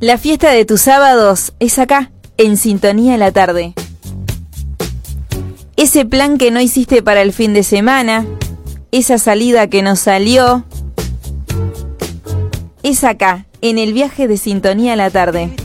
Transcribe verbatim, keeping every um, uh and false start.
La fiesta de tus sábados es acá, en Sintonía a la Tarde. Ese plan que no hiciste para el fin de semana, esa salida que no salió, es acá, en el viaje de Sintonía a la Tarde.